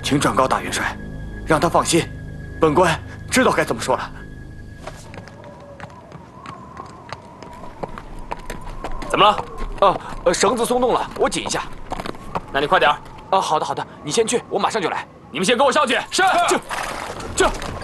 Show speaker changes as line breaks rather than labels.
请转告大元帅，让他放心，本官知道该怎么说了。
怎么了？绳子松动了，我紧一下。那你快点儿。好的，你先去，我马上就来。你们先跟我上去。是。这。